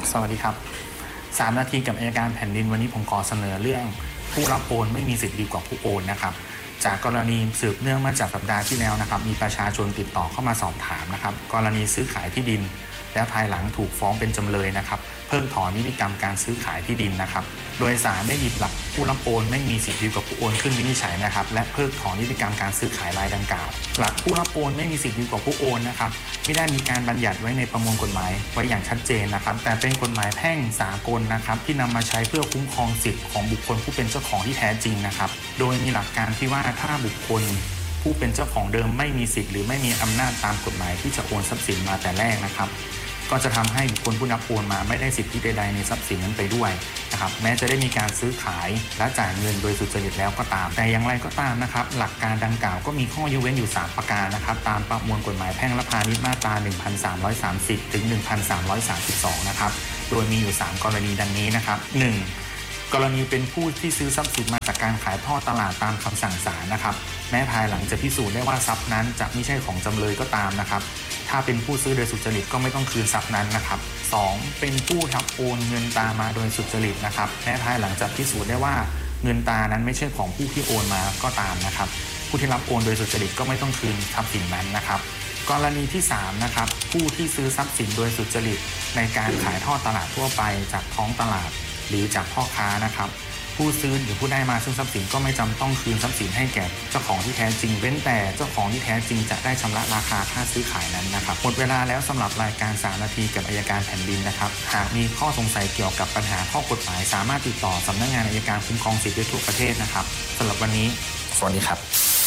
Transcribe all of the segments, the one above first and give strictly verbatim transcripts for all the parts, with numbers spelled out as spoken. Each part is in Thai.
สวัสดีครับสามนาทีกับอัยการแผ่นดินวันนี้ผมขอเสนอเรื่องผู้รับโอนไม่มีสิทธิ์ดีกว่าผู้โอนนะครับจากกรณีสืบเนื่องมาจากสัปดาห์ที่แล้วนะครับมีประชาชนติดต่อเข้ามาสอบถามนะครับกรณีซื้อขายที่ดินและภายหลังถูกฟ้องเป็นจำเลยนะครับเพิ่งถอนนิติกรรมการซื้อขายที่ดินนะครับโดยศาลได้หยิบหลักผู้รับโอนไม่มีสิทธิ์ดีกว่าผู้โอนขึ้นวินิจฉัยนะครับและเพิกถอนนิติกรรมการซื้อขายรายดังกล่าวหลักผู้รับโอนไม่มีสิทธิ์ดีกว่าผู้โอนนะครับไม่ได้มีการบัญญัติไว้ในประมวลกฎหมายไว้อย่างชัดเจนนะครับแต่เป็นกฎหมายแพ่งสากลนะครับที่นำมาใช้เพื่อคุ้มครองสิทธิ์ของบุคคลผู้เป็นเจ้าของที่แท้จริงนะครับโดยมีหลักการที่ว่าถ้าบุคคลผู้เป็นเจ้าของเดิมไม่มีสิทธิ์หรือไม่มีอำนาจตามกฎหมายที่จะโอนทรัพย์สินมาแต่แรกนะครับก็จะทำให้บุคคลผู้รับโอนมาไม่ได้สิทธิใดๆในทรัพย์สินนั้นไปด้วยนะครับแม้จะได้มีการซื้อขายและจ่ายเงินโดยสุจริตแล้วก็ตามแต่อย่างไรก็ตามนะครับหลักการดังกล่าวก็มีข้อยกเว้นอยู่สามประการนะครับตามประมวลกฎหมายแพ่งและพาณิชย์มาตราหนึ่งพันสามร้อยสามสิบถึงหนึ่งพันสามร้อยสามสิบสองนะครับโดยมีอยู่สามกรณีดังนี้นะครับหนึ่งกรณีเป็นผู้ที่ซื้อทรัพย์สินมาจากการขายทอดตลาดตามคำสั่งศาลนะครับแม้ภายหลังจะพิสูจน์ได้ว่าทรัพย์นั้นจะไม่ใช่ของจำเลยก็ตามนะครับถ้าเป็นผู้ซื้อโดยสุจริตก็ไม่ต้องคืนทรัพย์นั้นนะครับสองเป็นผู้รับโอนเงินตามาโดยสุจริตนะครับแม้ภายหลังจะพิสูจน์ได้ว่าเงินตานั้นไม่ใช่ของผู้ที่โอนมาก็ตามนะครับผู้ที่รับโอนโดยสุจริตก็ไม่ต้องคืนทรัพย์สินนั้นนะครับกรณีที่สามนะครับผู้ที่ซื้อทรัพย์สินโดยสุจริตในการขายทอดตลาดทั่วไปจากท้องตลาดหรือจากพ่อค้านะครับผู้ซื้อหรือผู้ได้มาซึ่งทรัพย์สินก็ไม่จำต้องคืนทรัพย์สินให้แก่เจ้าของที่แท้จริงเว้นแต่เจ้าของที่แท้จริงจะได้ชำระราคาค่าซื้อขายนั้นนะครับหมดเวลาแล้วสำหรับรายการสามนาทีกับอัยการแผ่นดินนะครับหากมีข้อสงสัยเกี่ยวกับปัญหาข้อกฎหมายสามารถติดต่อสำนักงานอัยการคุ้มครองสิทธิได้ทั่วประเทศนะครับสำหรับวันนี้สวัสดีครับ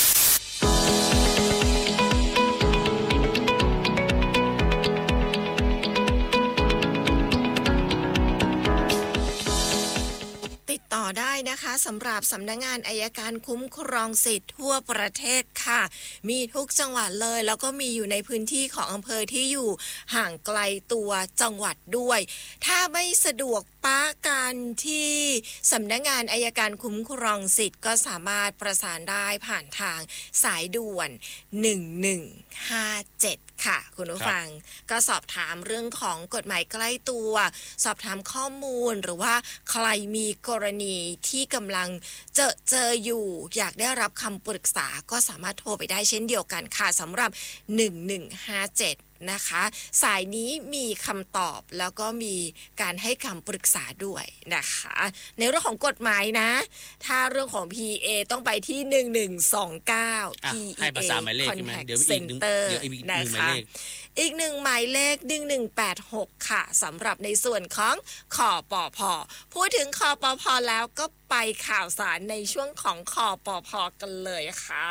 ได้นะคะสำหรับสำนักงานอัยการคุ้มครองสิทธิ์ทั่วประเทศค่ะมีทุกจังหวัดเลยแล้วก็มีอยู่ในพื้นที่ของอำเภอที่อยู่ห่างไกลตัวจังหวัดด้วยถ้าไม่สะดวกป้าการที่สำนักงานอัยการคุ้มครองสิทธิ์ก็สามารถประสานได้ผ่านทางสายด่วนหนึ่งหนึ่งห้าเจ็ดค่ะคุณผู้ฟังก็สอบถามเรื่องของกฎหมายใกล้ตัวสอบถามข้อมูลหรือว่าใครมีกรณีที่กำลังเจอเจออยู่อยากได้รับคำปรึกษาก็สามารถโทรไปได้เช่นเดียวกันค่ะสำหรับหนึ่งหนึ่งห้าเจ็ดนะคะสายนี้มีคำตอบแล้วก็มีการให้คำปรึกษาด้วยนะคะในเรื่องของกฎหมายนะถ้าเรื่องของ พี เอ ต้องไปที่หนึ่งหนึ่งสองเก้า พี เอให้ภาษาหมายเลขใช่ไหมเดี๋ยวอีกหนึ่ง Center เดี๋ยวอีกหนึ่งหมายนะคะเลขอีกหนึ่งหมายเลขหนึ่งหนึ่งแปดหกค่ะสำหรับในส่วนของคปภ.พูดถึงคปภ.แล้วก็ไปข่าวสารในช่วงของคปภ.กันเลยค่ะ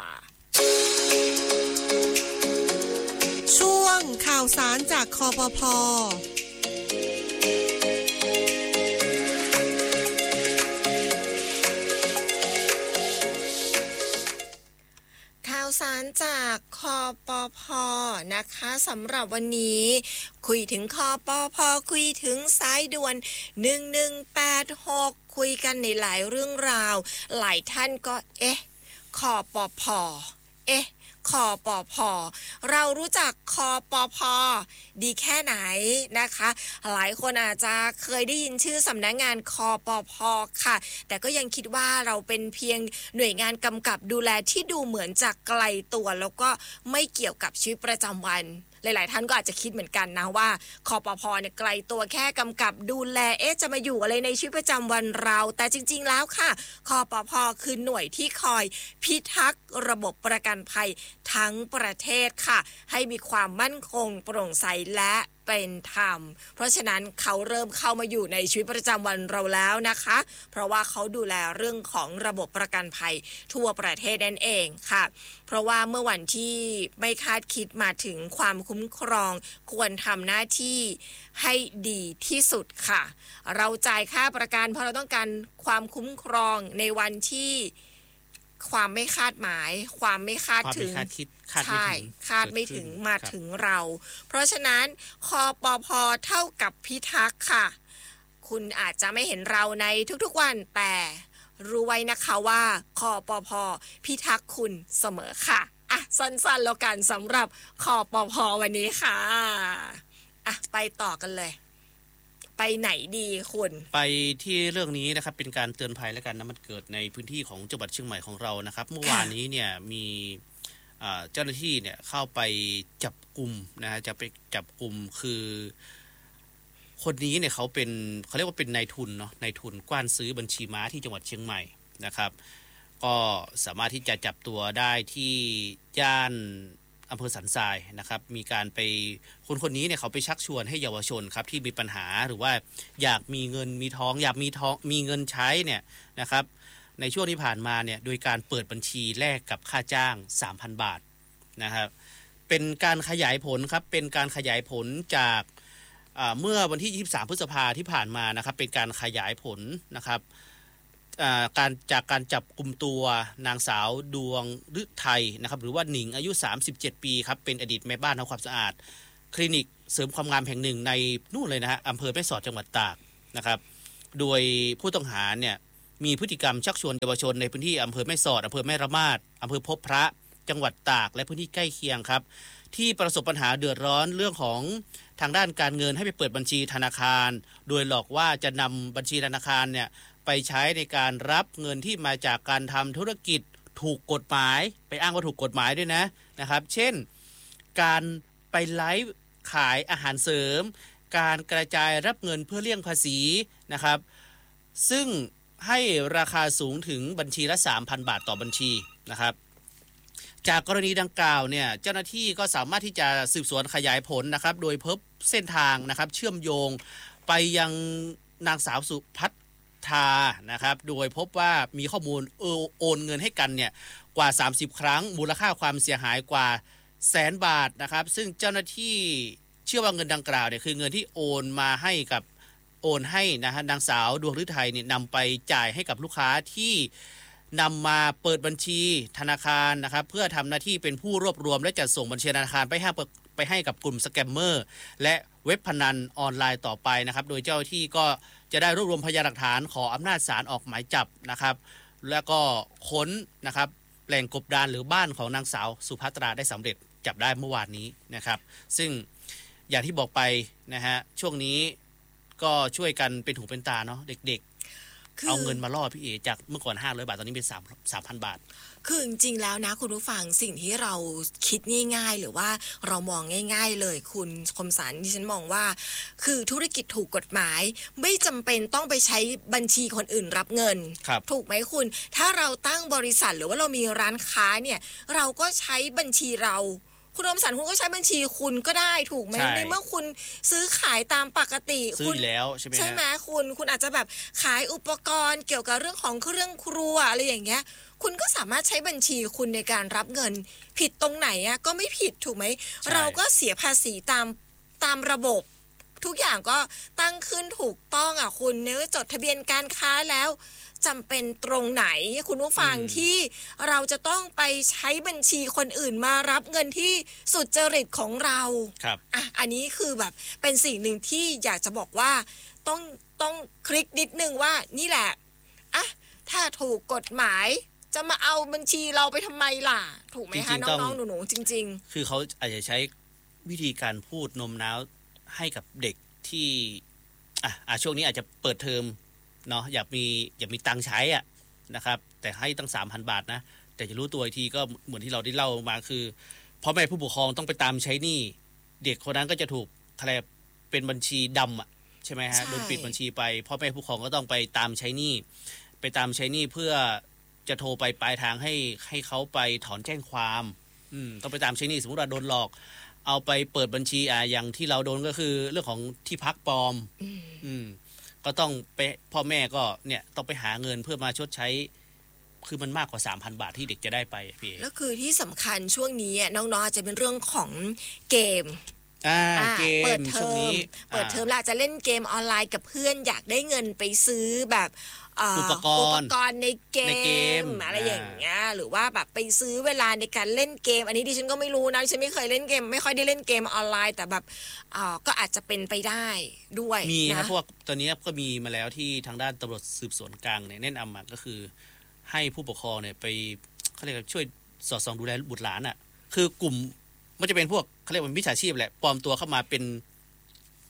ช่วงข่าวสารจากคปภ. ข่าวสารจากคปภ.นะคะสำหรับวันนี้คุยถึงคปภ.คุยถึงสายด่วนหนึ่งหนึ่งแปดหกคุยกันในหลายเรื่องราวหลายท่านก็เอ๊ะคปภ.เอ๊ะคปภ.เรารู้จักคปภ.ดีแค่ไหนนะคะหลายคนอาจจะเคยได้ยินชื่อสำนักงานคปภ.ค่ะแต่ก็ยังคิดว่าเราเป็นเพียงหน่วยงานกำกับดูแลที่ดูเหมือนจะไกลตัวแล้วก็ไม่เกี่ยวกับชีวิตประจำวันหลายๆท่านก็อาจจะคิดเหมือนกันนะว่าคปภ.เนี่ยไกลตัวแค่กำกับดูแลเอ๊ะจะมาอยู่อะไรในชีวิตประจำวันเราแต่จริงๆแล้วค่ะคปภ.คือหน่วยที่คอยพิทักษ์ระบบประกันภัยทั้งประเทศค่ะให้มีความมั่นคงโปร่งใสและเป็นธรรมเพราะฉะนั้นเขาเริ่มเข้ามาอยู่ในชีวิตประจำวันเราแล้วนะคะเพราะว่าเขาดูแลเรื่องของระบบประกันภัยทั่วประเทศนั่นเองค่ะเพราะว่าเมื่อวันที่ไม่คาดคิดมาถึงความคุ้มครองควรทำหน้าที่ให้ดีที่สุดค่ะเราจ่ายค่าประกันเพราะเราต้องการความคุ้มครองในวันที่ความไม่คาดหมายความไม่คาดถึงใช่คาดไม่ถึงมาถึงเราเพราะฉะนั้นคปภ.เท่ากับพิทักษ์ค่ะคุณอาจจะไม่เห็นเราในทุกๆวันแต่รู้ไว้นะคะว่าคปภ.พิทักษ์คุณเสมอค่ะอ่ะสั้นๆแล้วกันสำหรับคปภ.วันนี้ค่ะอ่ะไปต่อกันเลยไปไหนดีคุณไปที่เรื่องนี้นะครับเป็นการเตือนภัยและกันนะมันเกิดในพื้นที่ของจังหวัดเชียงใหม่ของเรานะครับเมื่อวานนี้เนี่ยมีเจ้าหน้าที่เนี่ยเข้าไปจับกลุ่มนะฮะจะไปจับกลุ่มคือคนนี้เนี่ยเขาเป็นเขาเรียกว่าเป็นนายทุนเนาะนายทุนกว้านซื้อบัญชีม้าที่จังหวัดเชียงใหม่นะครับก็สามารถที่จะจับตัวได้ที่ย่านอำเภอสันทรายนะครับมีการไปคนคนนี้เนี่ยเขาไปชักชวนให้เยาวชนครับที่มีปัญหาหรือว่าอยากมีเงินมีทองอยากมีทองมีเงินใช้เนี่ยนะครับในช่วงที่ผ่านมาเนี่ยโดยการเปิดบัญชีแลกกับค่าจ้าง สามพัน บาทนะครับเป็นการขยายผลครับเป็นการขยายผลจากเมื่อวันที่ยี่สิบสามพฤษภาที่ผ่านมานะครับเป็นการขยายผลนะครับการจากการจับกลุ่มตัวนางสาวดวงฤทัยนะครับหรือว่าหนิงอายุสามสิบเจ็ดปีครับเป็นอดีตแม่บ้านทำความสะอาดคลินิกเสริมความงามแห่งหนึ่งในนู่นเลยนะฮะอำเภอแม่สอดจังหวัดตากนะครับโดยผู้ต้องหาเนี่ยมีพฤติกรรมชักชวนเยาวชนในพื้นที่อำเภอแม่สอดอำเภอแม่ระมาดอำเภอพบพระจังหวัดตากและพื้นที่ใกล้เคียงครับที่ประสบปัญหาเดือดร้อนเรื่องของทางด้านการเงินให้ไปเปิดบัญชีธนาคารโดยหลอกว่าจะนำบัญชีธนาคารเนี่ยไปใช้ในการรับเงินที่มาจากการทำธุรกิจถูกกฎหมายไปอ้างว่าถูกกฎหมายด้วยนะนะครับเช่นการไปไลฟ์ขายอาหารเสริมการกระจายรับเงินเพื่อเลี่ยงภาษีนะครับซึ่งให้ราคาสูงถึงบัญชีละ สามพัน บาทต่อบัญชีนะครับจากกรณีดังกล่าวเนี่ยเจ้าหน้าที่ก็สามารถที่จะสืบสวนขยายผลนะครับโดยพบเส้นทางนะครับเชื่อมโยงไปยังนางสาวสุภัททานะครับโดยพบว่ามีข้อมูลโอนเงินให้กันเนี่ยกว่าสามสิบครั้งมูลค่าความเสียหายกว่าแสนบาทนะครับซึ่งเจ้าหน้าที่เชื่อว่าเงินดังกล่าวเนี่ยคือเงินที่โอนมาให้กับโอนให้นะฮะนางสาวดวงฤทัยเนี่ยนำไปจ่ายให้กับลูกค้าที่นำมาเปิดบัญชีธนาคารนะครับเพื่อทำหน้าที่เป็นผู้รวบรวมและจัดส่งบัญชีธนาคารไปให้ไปให้กับกลุ่มสแกมเมอร์และเว็บพนันออนไลน์ต่อไปนะครับโดยเจ้าหน้าที่ก็จะได้รวบรวมพยานหลักฐานขออำนาจศาลออกหมายจับนะครับแล้วก็ค้นนะครับแหล่งกบดานหรือบ้านของนางสาวสุภัตราได้สำเร็จจับได้เมื่อวานนี้นะครับซึ่งอย่างที่บอกไปนะฮะช่วงนี้ก็ช่วยกันเป็นหูเป็นตาเนาะเด็กๆเอาเงินมาล่อพี่เอจากเมื่อก่อนห้าร้อยบาทตอนนี้เป็น3 สามพัน บาทคือจริงๆแล้วนะคุณผู้ฟังสิ่งที่เราคิดง่ายๆหรือว่าเรามองง่ายๆเลยคุณคมสันที่ฉันมองว่าคือธุรกิจถูกกฎหมายไม่จำเป็นต้องไปใช้บัญชีคนอื่นรับเงินถูกไหมคุณถ้าเราตั้งบริษัทหรือว่าเรามีร้านค้าเนี่ยเราก็ใช้บัญชีเราคุณคมสันคุณก็ใช้บัญชีคุณก็ได้ถูกไหมในเมื่อคุณซื้อขายตามปกติซื้อแล้วใช่ไหมใช่ไหมคุณคุณอาจจะแบบขายอุปกรณ์เกี่ยวกับเรื่องของเครื่องครัวอะไรอย่างเงี้ยคุณก็สามารถใช้บัญชีคุณในการรับเงินผิดตรงไหนอ่ะก็ไม่ผิดถูกไหมเราก็เสียภาษีตามตามระบบทุกอย่างก็ตั้งขึ้นถูกต้องอ่ะคุณเนื้อจดทะเบียนการค้าแล้วจำเป็นตรงไหนคุณผู้ฟังที่เราจะต้องไปใช้บัญชีคนอื่นมารับเงินที่สุจริตของเราครับอ่ะอันนี้คือแบบเป็นสิ่งหนึ่งที่อยากจะบอกว่าต้องต้องคลิกนิดนึงว่านี่แหละอ่ะถ้าถูกกฎหมายจะมาเอาบัญชีเราไปทำไมล่ะถูกไหมคะน้องๆหนูๆจริงๆคือเขาอาจจะใช้วิธีการพูดโน้มน้าวให้กับเด็กที่อ่ะอ่ะช่วงนี้อาจจะเปิดเทอมเนาะอยากมีอยากมีตังค์ใช้อ่ะนะครับแต่ให้ตั้ง สามพัน บาทนะแต่จะรู้ตัวอีกทีก็เหมือนที่เราได้เล่ามาคือพ่อแม่ผู้ปกครองต้องไปตามใช้หนี้เด็กคนนั้นก็จะถูกอะไรเป็นบัญชีดำอ่ะใช่ไหมฮะโดนปิดบัญชีไปพ่อแม่ผู้ปกครองก็ต้องไปตามใช้หนี้ไปตามใช้หนี้เพื่อจะโทรไปปลายทางให้ให้เขาไปถอนแจ้งความอืมต้องไปตามใช้หนี้สมมติว่าโดนหลอกเอาไปเปิดบัญชีอ่าอย่างที่เราโดนก็คือเรื่องของที่พักปลอมอืมก็ต้องไปพ่อแม่ก็เนี่ยต้องไปหาเงินเพื่อมาชดใช้คือมันมากกว่า สามพัน บาทที่เด็กจะได้ไปพี่แล้วคือที่สำคัญช่วงนี้น้องๆอาจจะเป็นเรื่องของเกมอ่าเกมเปิดเทอมเปิดเทอมแล้วจะเล่นเกมออนไลน์กับเพื่อนอยากได้เงินไปซื้อแบบอุปกรณ์อุปกรณ์ในเกมอะไรอย่างเงี้ยหรือว่าแบบไปซื้อเวลาในการเล่นเกมอันนี้ดิฉันก็ไม่รู้นะดิฉันไม่เคยเล่นเกมไม่ค่อยได้เล่นเกมออนไลน์แต่แบบอ่าก็อาจจะเป็นไปได้ด้วยมีนะพวกตอนนี้ก็มีมาแล้วที่ทางด้านตำรวจสืบสวนกลางเนี่ยแนะนำมาก็คือให้ผู้ปกครองเนี่ยไปเขาเรียกช่วยสอดส่องดูแลบุตรหลานอ่ะคือกลุ่มมันจะเป็นพวกเขาเรียกว่ามิจฉาชีพแหละปลอมตัวเข้ามาเป็น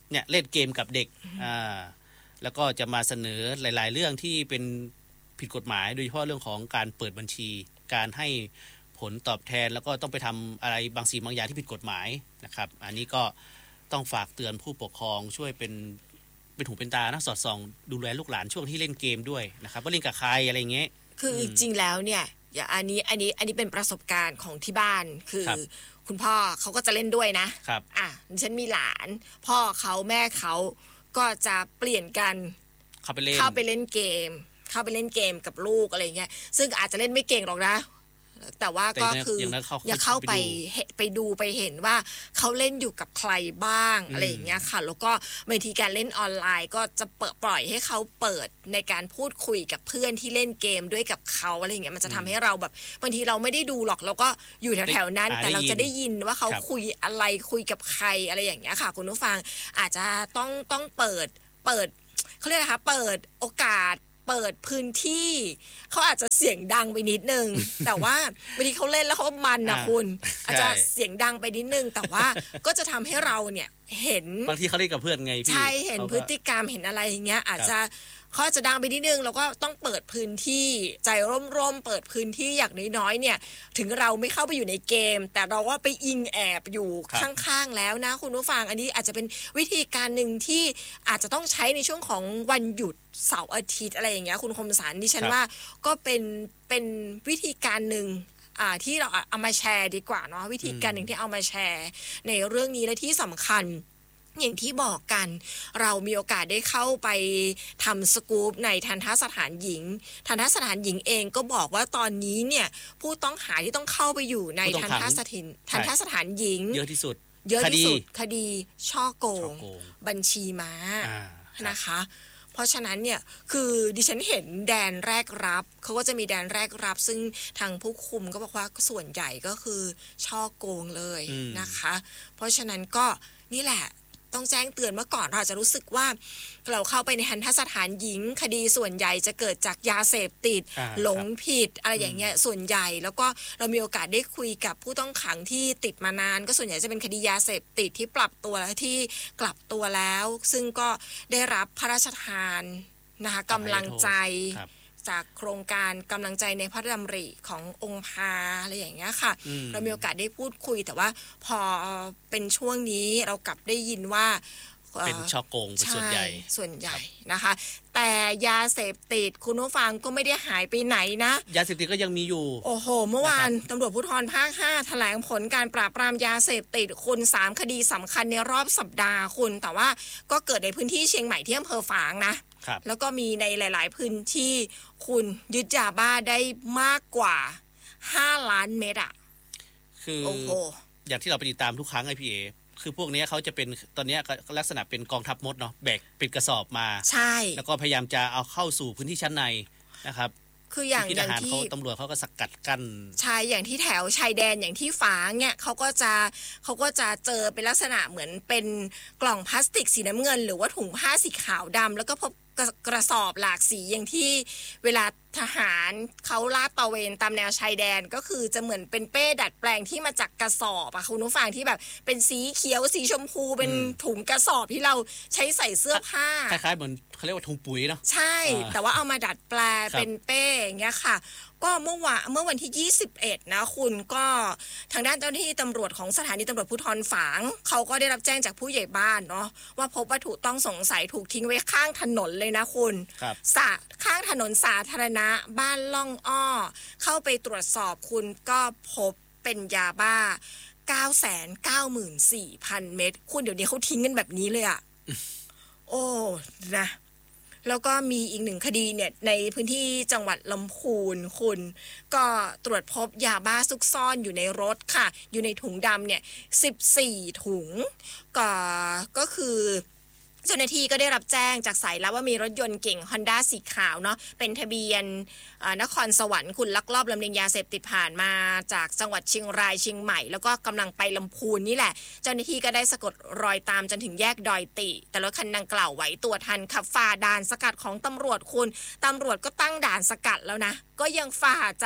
เนี่ยเล่นเกมกับเด็กอ่าแล้วก็จะมาเสนอหลายๆเรื่องที่เป็นผิดกฎหมายโดยเฉพาะเรื่องของการเปิดบัญชีการให้ผลตอบแทนแล้วก็ต้องไปทำอะไรบางสิ่งบางอย่างที่ผิดกฎหมายนะครับอันนี้ก็ต้องฝากเตือนผู้ปกครองช่วยเป็นเป็นหูเป็นตานะสอดส่องดูแลลูกหลานช่วงที่เล่นเกมด้วยนะครับว่าเล่นกับใครอะไรเงี้ยคือจริงๆแล้วเนี่ยอย่าอันนี้อันนี้อันนี้เป็นประสบการณ์ของที่บ้านคือคุณพ่อเขาก็จะเล่นด้วยนะครับอ่ะฉันมีหลานพ่อเขาแม่เขาก็จะเปลี่ยนกันเข้าไปเล่นเข้าไปเล่นเกมเข้าไปเล่นเกมกับลูกอะไรเงี้ยซึ่งอาจจะเล่นไม่เก่งหรอกนะแต่ว่าก็คืออย่าเข้าไปไปดูไปเห็นว่าเขาเล่นอยู่กับใครบ้างอะไรอย่างเงี้ยค่ะแล้วก็บางทีการเล่นออนไลน์ก็จะเปิดปล่อยให้เขาเปิดในการพูดคุยกับเพื่อนที่เล่นเกมด้วยกับเขาอะไรอย่างเงี้ยมันจะทำให้เราแบบบางทีเราไม่ได้ดูหรอกแล้วก็อยู่แถวๆนั้นแต่เราจะได้ยินว่าเขาคุยอะไรคุยกับใครอะไรอย่างเงี้ยค่ะคุณผู้ฟังอาจจะต้องต้องเปิดเปิดเขาเรียกนะคะเปิดโอกาสเปิดพื้นที่เขาอาจจะเสียงดังไปนิดนึง แต่ว่าบางทีเขาเล่นแล้วเขามันนะคุณอาจจะเสียงดังไปนิดนึงแต่ว่าก็จะทำให้เราเนี่ยเห็นบางทีเขาเล่นกับเพื่อนไงพี่ใช่เห็นพฤติกรรมเห็นอะไรอย่างเงี้ยอาจจะเขาจะดังไปนิดนึงแล้วก็ต้องเปิดพื้นที่ใจร่มๆเปิดพื้นที่อย่างน้อยๆเนี่ยถึงเราไม่เข้าไปอยู่ในเกมแต่เราว่าไปอิงแอบอยู่ข้างๆแล้วนะคุณผู้ฟังอันนี้อาจจะเป็นวิธีการหนึ่งที่อาจจะต้องใช้ในช่วงของวันหยุดเสาร์อาทิตย์อะไรอย่างเงี้ยคุณคมสันดิฉันว่าก็เป็นเป็นวิธีการหนึ่งที่เราเอามาแชร์ดีกว่าเนาะวิธีการหนึ่งที่เอามาแชร์ในเรื่องนี้และที่สำคัญอย่างที่บอกกันเรามีโอกาสได้เข้าไปทำสกู๊ปในทัณฑสถานหญิงทัณฑสถานหญิงเองก็บอกว่าตอนนี้เนี่ยผู้ต้องหาที่ต้องเข้าไปอยู่ในทัณฑสถานทัณฑสถานหญิงเยอะที่สุดเยอะที่สุดคดีช่อโกงบัญชีม้านะคะเพราะฉะนั้นเนี่ยคือดิฉันเห็นแดนแรกรับเขาก็จะมีแดนแรกรับซึ่งทางผู้คุมก็บอกว่าส่วนใหญ่ก็คือช่อโกงเลยนะคะเพราะฉะนั้นก็นี่แหละต้องแจ้งเตือนเมื่อก่อนเราจะรู้สึกว่าเราเข้าไปในทัณฑสถานหญิงคดีส่วนใหญ่จะเกิดจากยาเสพติดหลงผิดอะไรอย่างเงี้ยส่วนใหญ่แล้วก็เรามีโอกาสได้คุยกับผู้ต้องขังที่ติดมานานก็ส่วนใหญ่จะเป็นคดียาเสพติดที่ปรับตัวและที่กลับตัวแล้วซึ่งก็ได้รับพระราชทานนะคะกำลังใจจากโครงการกำลังใจในพระดำริขององค์พาอะไรอย่างเงี้ยค่ะเรามีโอกาสได้พูดคุยแต่ว่าพอเป็นช่วงนี้เรากลับได้ยินว่าเป็นช่อโกงเป็นส่วนใหญ่ส่วนใหญ่นะคะแต่ยาเสพติดคุณผู้ฟังก็ไม่ได้หายไปไหนนะยาเสพติดก็ยังมีอยู่โอ้โหเมื่อวานตำรวจภูธรภาคห้าแถลงผลการปราบปรามยาเสพติดคุณสามคดีสำคัญในรอบสัปดาห์คุณแต่ว่าก็เกิดในพื้นที่เชียงใหม่ที่อำเภอฝางนะแล้วก็มีในหลายๆพื้นที่คุณยึดยาบ้าได้มากกว่าห้าล้านเม็ดอ่ะคืออย่างที่เราไปติดตามทุกครั้งไอพีเอคือพวกนี้เขาจะเป็นตอนนี้ลักษณะเป็นกองทัพมดเนาะแบกเป็นกระสอบมาใช่แล้วก็พยายามจะเอาเข้าสู่พื้นที่ชั้นในนะครับคืออย่างอย่างที่ตำรวจเขาก็สกัดกั้นใช่อย่างที่แถวชายแดนอย่างที่ฝางเนี่ยเขาก็จะเขาก็จะเจอเป็นลักษณะเหมือนเป็นกล่องพลาสติกสีน้ำเงินหรือว่าถุงผ้าสีขาวดำแล้วก็พบกระสอบหลากสีอย่างที่เวลาทหารเขาลาดตระเวนตามแนวชายแดนก็คือจะเหมือนเป็นเป้ดัดแปลงที่มาจากกระสอบอะคุณผู้ฟังที่แบบเป็นสีเขียวสีชมพูเป็นถุงกระสอบที่เราใช้ใส่เสื้อผ้าคล้ายๆเหมือนเขาเรียกว่าถุงปุ๋ยเนาะใช่แต่ว่าเอามาดัดแปลงเป็นเป้อย่างเงี้ยค่ะก็เมื่อวานเมื่อวันที่ยี่สิบเอ็ดนะคุณก็ทางด้านเจ้าหน้าที่ตำรวจของสถานีตำรวจภูธรฝางเขาก็ได้รับแจ้งจากผู้ใหญ่บ้านเนาะว่าพบวัตถุต้องสงสัยถูกทิ้งไว้ข้างถนนเลยนะคุณสะข้างถนนสาธารณะบ้านล่องอ้อเข้าไปตรวจสอบคุณก็พบเป็นยาบ้า เก้าแสนเก้าหมื่นสี่พัน เม็ดคุณเดี๋ยวนี้เขาทิ้งกันแบบนี้เลยอ่ะ โอ้นะแล้วก็มีอีกหนึ่งคดีเนี่ยในพื้นที่จังหวัดลำพูนคุณก็ตรวจพบยาบ้าซุกซ่อนอยู่ในรถค่ะอยู่ในถุงดำเนี่ยสิบสี่ถุงก็ก็คือเจ้าหน้าที่ก็ได้รับแจ้งจากสายลับว่ามีรถยนต์เก่ง Honda สีขาวเนาะเป็นทะเบียนนครสวรรค์คุณลักลอบลำเลียงยาเสพติดผ่านมาจากจังหวัดเชียงรายเชียงใหม่แล้วก็กำลังไปลำพูนนี่แหละเจ้าหน้าที่ก็ได้สะกดรอยตามจนถึงแยกดอยติแต่รถคันดังกล่าวไหวตัวทันขับฝ่าด่านสกัดของตำรวจคุณตำรวจก็ตั้งด่านสกัดแล้วนะก็ยังฝ่าจ้ะ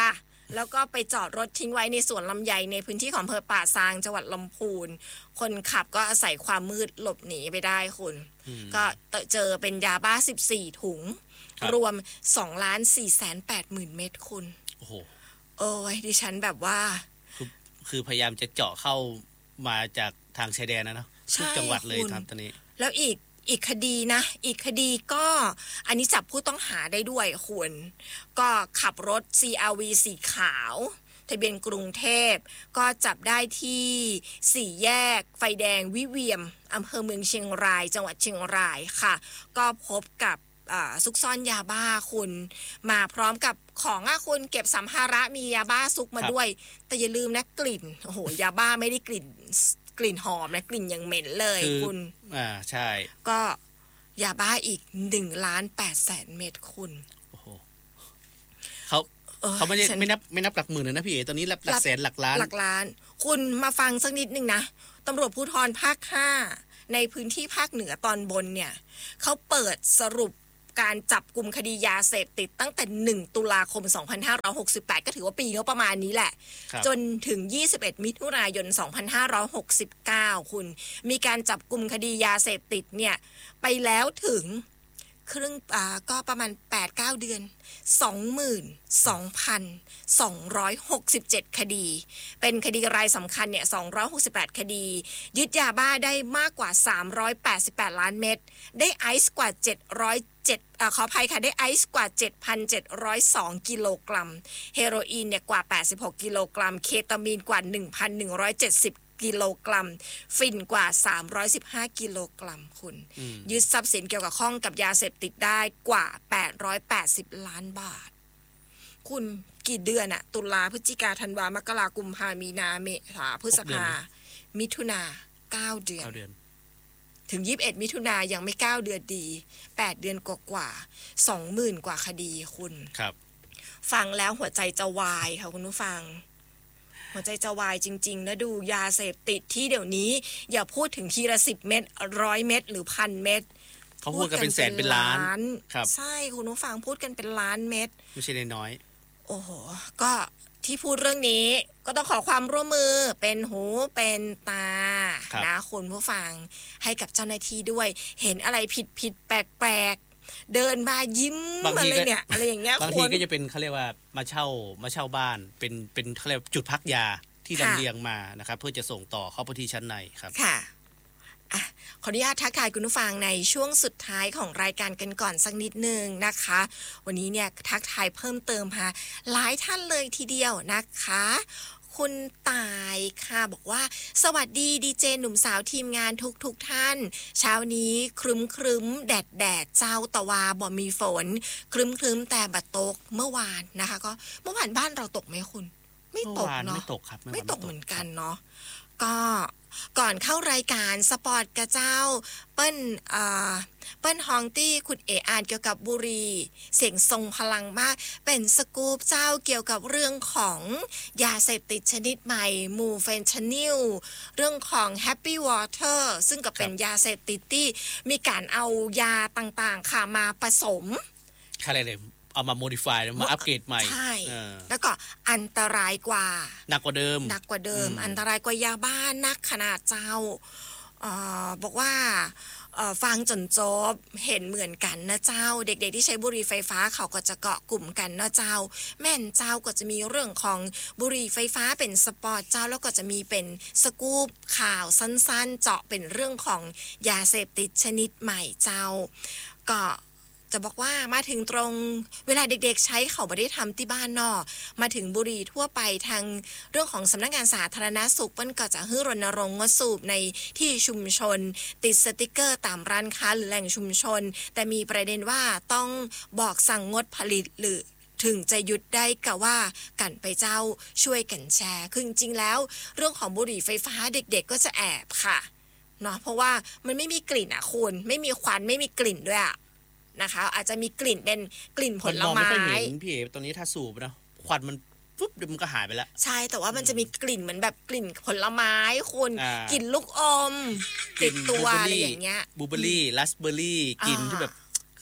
แล้วก็ไปจอดรถทิ้งไว้ในสวนลำไยในพื้นที่ของอำเภอป่าซางจังหวัดลำพูนคนขับก็อาศัยความมืดหลบหนีไปได้คุณก็เจอเป็นยาบ้าสิบสี่ถุงรวม สองล้านสี่แสนแปดหมื่น เม็ดคุณโอ้โหโอ้ยดิฉันแบบว่าคือคือพยายามจะเจาะเข้ามาจากทางชายแดนนะเนาะทุกจังหวัดเลยครับตอนนี้แล้วอีกอีกคดีนะอีกคดีก็อันนี้จับผู้ต้องหาได้ด้วยคุณก็ขับรถ ซี อาร์ วี สีขาวทะเบียนกรุงเทพก็จับได้ที่สี่แยกไฟแดงวิเวียมอำเภอเมืองเชียงรายจังหวัดเชียงรายค่ะก็พบกับซุกซ่อนยาบ้าคุณมาพร้อมกับของอ่ะคุณเก็บสัมภาระมียาบ้าซุกมาด้วยแต่อย่าลืมนะกลิ่นโอ้โหยาบ้าไม่ได้กลิ่นกลิ่นหอมนะกลิ่นยังเหม็นเลยคุณอ่าใช่ก็ยาบ้าอีกหนึ่งล้านแปดแสนเม็ดคุณโอ้โหเขาเขาไม่ได้ไม่นับไม่นับหลักหมื่นนะพี่เอ๋ตอนนี้หลักหลักแสนหลักล้านหลักล้านคุณมาฟังสักนิดนึงนะตำรวจภูธรภาคห้าในพื้นที่ภาคเหนือตอนบนเนี่ยเขาเปิดสรุปการจับกลุ่มคดียาเสพติดตั้งแต่หนึ่งตุลาคมสองพันห้าร้อยหกสิบแปดก็ถือว่าปีก็ประมาณนี้แหละจนถึงยี่สิบเอ็ดมิถุนายนสองพันห้าร้อยหกสิบเก้าคุณมีการจับกลุ่มคดียาเสพติดเนี่ยไปแล้วถึงครึ่งอ่าก็ประมาณ แปดถึงเก้า เดือน สองหมื่นสองพันสองร้อยหกสิบเจ็ด คดีเป็นคดีรายสำคัญเนี่ยสองร้อยหกสิบแปดคดียึดยาบ้าได้มากกว่าสามร้อยแปดสิบแปดล้านเม็ดได้ไอซ์กว่าเจ็ดร้อยเจ็ดอ่าขออภัยค่ะได้ไอซ์กว่า เจ็ดพันเจ็ดร้อยสอง กิโลกรัมเฮโรอีนเนี่ยกว่าแปดสิบหกกิโลกรัมเคตามีนกว่า หนึ่งพันหนึ่งร้อยเจ็ดสิบกิโลกรัมฟินกว่าสามร้อยสิบห้ากิโลกรัมคุณยึดทรัพย์สินเกี่ยวกับข้องกับยาเสพติดได้กว่าแปดร้อยแปดสิบล้านบาทคุณกี่เดือนอะตุลาพฤศจิกาธันวามกรากุมภามีนาเมษาพฤษภามิถุนาเก้าเดือนถึงยี่สิบเอ็ดมิถุนายังไม่เก้าเดือนดีแปดเดือนกว่าๆ สองหมื่น กว่าคดีคุณครับฟังแล้วหัวใจจะวายค่ะคุณผู้ฟังหัวใจจะวายจริงๆนะดูยาเสพติดที่เดี๋ยวนี้อย่าพูดถึงทีละสิบเม็ดร้อยเม็ดหรือพันเม็ดเขาพูดกันเป็นแสนเป็นล้านครับใช่คุณผู้ฟังพูดกันเป็นล้านเม็ดไม่ใช่น้อยโอ้โหก็ที่พูดเรื่องนี้ก็ต้องขอความร่วมมือเป็นหูเป็นตานะคุณผู้ฟังให้กับเจ้าหน้าที่ด้วยเห็นอะไรผิดผิดแปลกเดินมายิ้มมาเลยเนี่ยอะไรอย่างเงี้ยบางทีก็จะเป็นเขาเรียกว่ามาเช่ามาเช่าบ้านเป็นเป็นเขาเรียกจุดพักยาที่ลำเลียงมานะครับเพื่อจะส่งต่อเข้าพื้นที่ชั้นในครับค่ะอ่ะขออนุญาตทักทายคุณผู้ฟังในช่วงสุดท้ายของรายการกันก่อนสักนิดนึงนะคะวันนี้เนี่ยทักทายเพิ่มเติมค่ะหลายท่านเลยทีเดียวนะคะคุณตายค่ะบอกว่าสวัสดีดีเจหนุ่มสาวทีมงานทุกทุกท่านเช้านี้ครึ้มครึ้มแดดแดดเจ้าตะวาบ่มีฝนครึ้มครึ้มแต่บัดตกเมื่อวานนะคะก็เมื่อวานบ้านเราตกไหมคุณไม่ตกเนาะไม่ตกครับไม่ตกเหมือนกันเนาะก็ก่อนเข้ารายการสปอร์ตกระเจ้าเปิ้ลอ่าเปิ้ลฮองตี้คุณเออ่านเกี่ยวกับบุหรี่เสียงทรงพลังมากเป็นสกู๊ปเจ้าเกี่ยวกับเรื่องของยาเสพติดชนิดใหม่มูเฟนชานิลเรื่องของแฮปปี้วอเตอร์ซึ่งก็เป็นยาเสพติดที่มีการเอายาต่างๆค่ะมาผสมอะไรเลยเอามาโมดิฟายมาอัปเกรดใหม่ใช่แล้วก็อันตรายกว่าหนักกว่าเดิมหนักกว่าเดิมอันตรายกว่ายาบ้านักขนาดเจ้าเอ่อบอกว่าเอ่อฟังจนจบเห็นเหมือนกันนะเจ้าเด็กๆที่ใช้บุหรี่ไฟฟ้าเขาก็จะเกาะกลุ่มกันนะเจ้าแม่นเจ้าก็จะมีเรื่องของบุหรี่ไฟฟ้าเป็นสปอร์ตเจ้าแล้วก็จะมีเป็นสกู๊ปข่าวสั้นๆเจาะเป็นเรื่องของยาเสพติดชนิดใหม่เจ้าก็จะบอกว่ามาถึงตรงเวลาเด็กๆใช้เขาไม่ได้ทำที่บ้านนอกมาถึงบุหรี่ทั่วไปทางเรื่องของสำนักงานสาธารณสุขเปิ้ลก็จะให้รณรงค์งดสูบในที่ชุมชนติดสติกเกอร์ตามร้านค้าหรือแหล่งชุมชนแต่มีประเด็นว่าต้องบอกสั่งงดผลิตหรือถึงจะหยุดได้ก็ว่ากันไปเจ้าช่วยกันแชร์คือจริงๆแล้วเรื่องของบุหรี่ไฟฟ้าเด็กๆก็จะแอบค่ะเนาะเพราะว่ามันไม่มีกลิ่นอ่ะคุณไม่มีควันไม่มีกลิ่นด้วยอ่ะนะคะอาจจะมีกลิ่นเป็นกลิ่นผลไม้ไม่ค่อยเห็นพี่เอ๋ตอนนี้ถ้าสูบนะควันมันปุ๊บเดี๋ยวมันก็หายไปแล้วใช่แต่ว่ามันจะมีกลิ่นเหมือนแบบกลิ่นผลไม้คุณกลิ่นลูกอมติดตัวอะไรอย่างเงี้ยบลูเบอร์รี่ราสเบอร์รี่กลิ่นที่แบบ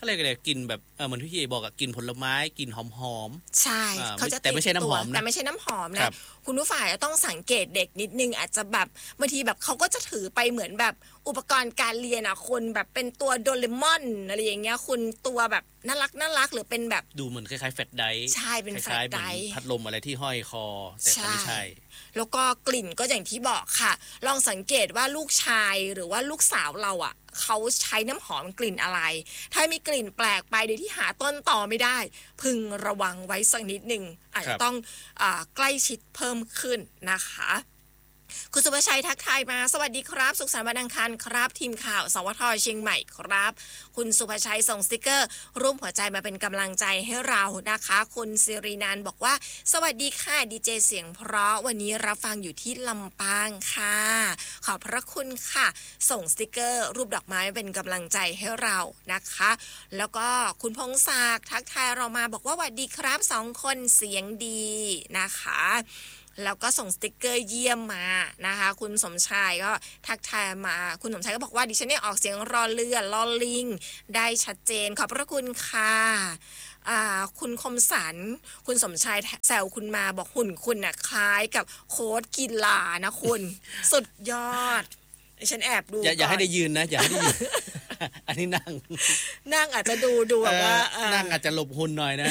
เขาเรียกอะไรกลิ่นแบบเออเหมือนที่พี่เอบอกอะกลิ่นผลไม้กลิ่นหอมใช่อ่าเขาจะแต่ไม่ใช่น้ำหอมนะแต่ไม่ใช่น้ำหอมครันะบคุณผู้ฝ่ายต้องสังเกตเด็กนิดนึงอาจจะแบบบางทีแบบเขาก็จะถือไปเหมือนแบบอุปกรณ์การเรียนอ่ะคนแบบเป็นตัวโดเรมอนอะไรอย่างเงี้ยคุณตัวแบบน่ารักน่ารักหรือเป็นแบบดูเหมือนคล้ายๆแฟลชไดร์ใช่เป็นคแฟลล้ายชๆเหมืไดอนร์พัดลมอะไรที่ห้อยคอแต่ก็ไม่ใช่แล้วก็กลิ่นก็อย่างที่บอกค่ะ ลองสังเกตว่าลูกชายหรือว่าลูกสาวเราอ่ะเขาใช้น้ำหอมกลิ่นอะไร ถ้ามีกลิ่นแปลกไปโดยที่หาต้นต่อไม่ได้ พึงระวังไว้สักนิดหนึ่งอาจครัจะบต้องอาใกล้ชิดเพิ่มขึ้นนะคะคุณสุภชัยทักทายมาสวัสดีครับสุขสันต์วันอังคารครับทีมข่าวสวทเชียงใหม่ครับคุณสุภชัยส่งสติกเกอร์รูปหัวใจมาเป็นกำลังใจให้เรานะคะคุณสิรินันท์บอกว่าสวัสดีค่ะดีเจเสียงเพราะวันนี้รับฟังอยู่ที่ลำปางค่ะขอบพระคุณค่ะส่งสติกเกอร์รูปดอกไม้เป็นกำลังใจให้เรานะคะแล้วก็คุณพงศักดิ์ทักทายเรามาบอกว่าสวัสดีครับสองคนเสียงดีนะคะแล้วก็ส่งสติกเกอร์เยี่ยมมานะคะคุณสมชายก็ทักทายมาคุณสมชายก็บอกว่าดิฉันเนี่ยออกเสียงรอเรือลอลิงได้ชัดเจนขอบพระคุณค่ะอ่าคุณคมสันคุณสมชายแซวคุณมาบอกหุ่นคุณน่ะคล้ายกับโค้ชกีฬานะคุณ สุดยอดดิฉันแอบดูอย่าอย่าให้ก่นได้ยืนนะอย่าให้ได้ยืน อันนี้นั่งนั่งอาจจะดูดูแบบว่าเออนั่งอาจจะหลบหุ่นหน่อยนะ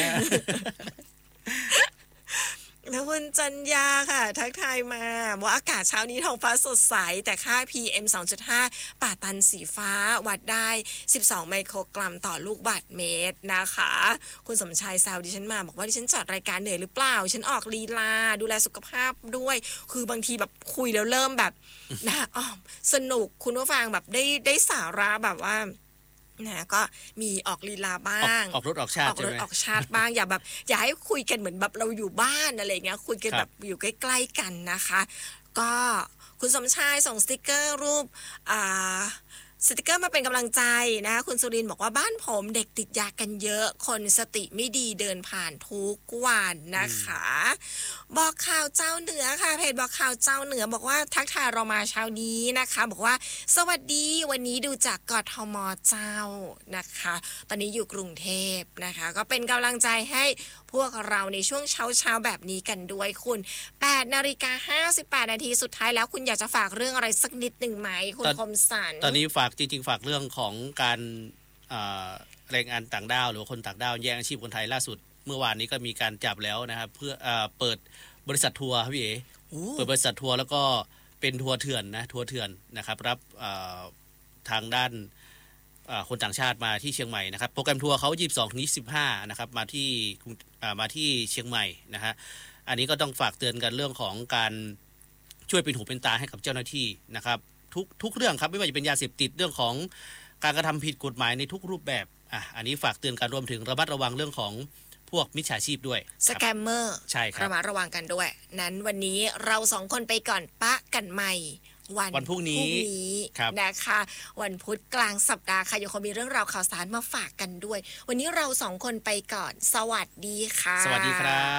แล้วคุณจันยาค่ะทักทายมาว่าอากาศเช้านี้ท้องฟ้าสดใสแต่ค่า พี เอ็ม สองจุดห้า ป่าตันสีฟ้าวัดได้สิบสองไมโครกรัมต่อลูกบาศก์เมตรนะคะคุณสมชายแซวดิฉันมาบอกว่าดิฉันจัดรายการเหนื่อยหรือเปล่าฉันออกลีลาดูแลสุขภาพด้วยคือบางทีแบบคุยแล้วเริ่มแบบ นะอ๋อสนุกคุณผู้ฟังแบบได้ได้สาระแบบว่านะก็มีออกลีลาบ้าออกงออกรถออกชาติออกใช่รถไหมออกชาติบ้าง อย่าแบบอย่าให้คุยกันเหมือนแบบเราอยู่บ้านอะไรเงี้ยคุยกันครับแบบอยู่ใกล้ๆกันนะคะ ก็คุณสมชายส่งสติกเกอร์รูปอ่าสติกเกอร์มาเป็นกำลังใจนะคะคุณสุรินทร์บอกว่าบ้านผมเด็กติดยากันเยอะคนสติไม่ดีเดินผ่านทุกวันนะคะ บอกข่าวเจ้าเหนือค่ะเพจบอกข่าวเจ้าเหนือบอกว่าทักทายเรามาเช้านี้นะคะ บอกว่าสวัสดีวันนี้ดูจากกทมเจ้านะคะ ตอนนี้อยู่กรุงเทพนะคะ ก็เป็นกำลังใจให้พวกเราในช่วงเช้าเช้าๆแบบนี้กันด้วยคุณแปดนาฬิกาห้าสิบแปดนาทีสุดท้ายแล้วคุณอยากจะฝากเรื่องอะไรสักนิดหนึ่งไหมคุณตอนคมสันตอนนี้ฝากจริงๆ ฝากเรื่องของการอ่าแรงงานต่างด้าวหรือว่าคนต่างด้าวแย่งอาชีพคนไทยล่าสุด เมื่อวานนี้ก็มีการจับแล้วนะครับเพื่ออ่าเปิดบริษัททัวร์ครับพี่เอ๋โอ้เปิดบริษัททัวร์แล้วก็เป็นทัวร์เถื่อนนะทัวร์เถื่อนนะครับรับอ่าทางด้านอ่าคนต่างชาติมาที่เชียงใหม่นะครับโปรแกรมทัวร์เขายี่สิบสองถึงยี่สิบห้านะครับมาที่กรุงอ่ามาที่เชียงใหม่นะฮะอันนี้ก็ต้องฝากเตือนกันเรื่องของการช่วยเป็นหูเป็นตาให้กับเจ้าหน้าที่นะครับทุกทุกเรื่องครับไม่ว่าจะเป็นยาเสพติดเรื่องของการกระทำผิดกฎหมายในทุกรูปแบบอ่ะอันนี้ฝากเตือนกันรวมถึงระมัดระวังเรื่องของพวกมิจฉาชีพด้วยสแกมเมอร์ใช่ครับระมัดระวังกันด้วย นั้นวันนี้เราสองคนไปก่อนปะกันใหม่ วันวันพรุ่งนี้พรุ่งนี้ครับนะคะ วันพุธกลางสัปดาห์ค่ะยังคงมีเรื่องราวข่าวสารมาฝากกันด้วย วันนี้เราสองคนไปก่อน สวัสดีค่ะสวัสดีครับ